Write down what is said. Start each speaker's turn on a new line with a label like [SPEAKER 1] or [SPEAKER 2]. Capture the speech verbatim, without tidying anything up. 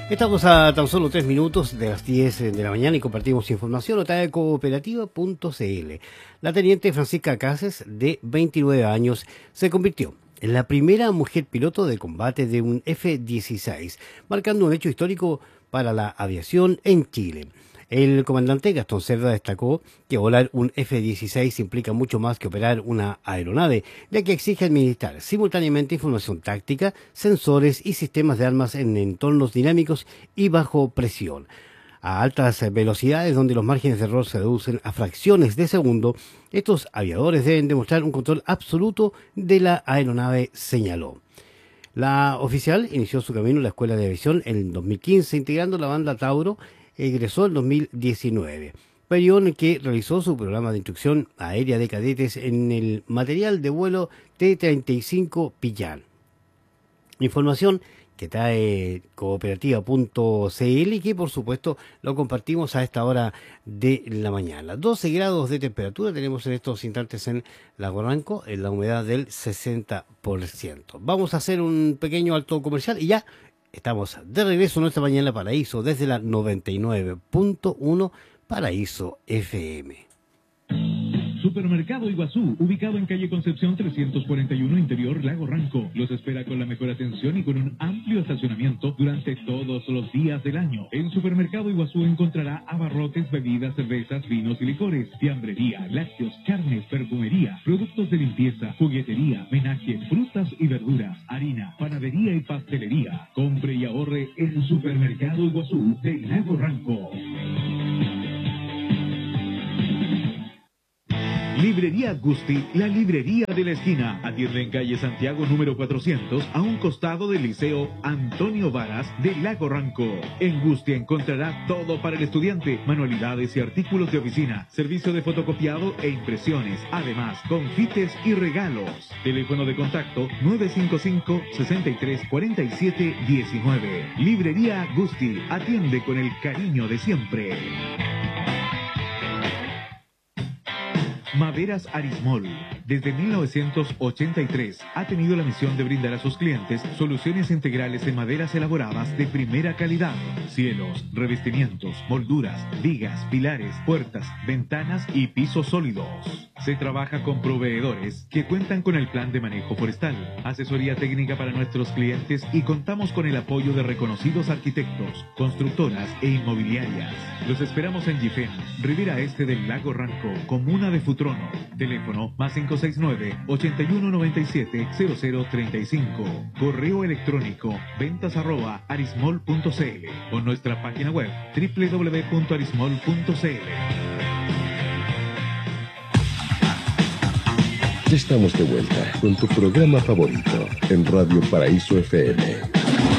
[SPEAKER 1] Estamos a tan solo tres minutos de las diez de la mañana y compartimos información a través de cooperativa punto c l. La teniente Francisca Cases, de veintinueve años, se convirtió en la primera mujer piloto de combate de un F dieciséis, marcando un hecho histórico para la aviación en Chile. El comandante Gastón Cerda destacó que volar un F dieciséis implica mucho más que operar una aeronave, ya que exige administrar simultáneamente información táctica, sensores y sistemas de armas en entornos dinámicos y bajo presión. A altas velocidades, donde los márgenes de error se reducen a fracciones de segundo, estos aviadores deben demostrar un control absoluto de la aeronave, señaló. La oficial inició su camino en la Escuela de Aviación en dos mil quince, integrando la banda Tauro. Egresó en dos mil diecinueve, periodo en el que realizó su programa de instrucción aérea de cadetes en el material de vuelo T treinta y cinco Pillán. Información que trae cooperativa punto c l y que por supuesto lo compartimos a esta hora de la mañana. doce grados de temperatura tenemos en estos instantes en Lago Ranco, en la humedad del sesenta por ciento. Vamos a hacer un pequeño alto comercial y ya estamos de regreso en nuestra mañana Paraíso desde la noventa y nueve punto uno Paraíso F M.
[SPEAKER 2] Supermercado Iguazú, ubicado en calle Concepción trescientos cuarenta y uno, Interior Lago Ranco. Los espera con la mejor atención y con un amplio estacionamiento durante todos los días del año. En Supermercado Iguazú encontrará abarrotes, bebidas, cervezas, vinos y licores, fiambrería, lácteos, carnes, perfumería, productos de limpieza, juguetería, menaje, frutas y verduras, harina, panadería y pastelería. Compre y ahorre en Supermercado Iguazú de Lago Ranco. Librería Gusti, la librería de la esquina. Atiende en calle Santiago número cuatrocientos, a un costado del Liceo Antonio Varas de Lago Ranco. En Gusti encontrará todo para el estudiante, manualidades y artículos de oficina, servicio de fotocopiado e impresiones, además confites y regalos. Teléfono de contacto nueve cinco cinco, sesenta y tres, cuarenta y siete, diecinueve. Librería Gusti, atiende con el cariño de siempre. Maderas Arismol, desde mil novecientos ochenta y tres, ha tenido la misión de brindar a sus clientes soluciones integrales en maderas elaboradas de primera calidad. Cielos, revestimientos, molduras, vigas, pilares, puertas, ventanas y pisos sólidos. Se trabaja con proveedores que cuentan con el plan de manejo forestal, asesoría técnica para nuestros clientes y contamos con el apoyo de reconocidos arquitectos, constructoras e inmobiliarias. Los esperamos en Gifén, Ribera Este del Lago Ranco, comuna de Futrono. Teléfono más cinco seis nueve, ochenta y uno noventa y siete, cero cero treinta y cinco. Correo electrónico ventas arroba arismol punto c l o nuestra página web doble u doble u doble u punto arismol punto c l.
[SPEAKER 3] Ya estamos de vuelta con tu programa favorito en Radio Paraíso F M.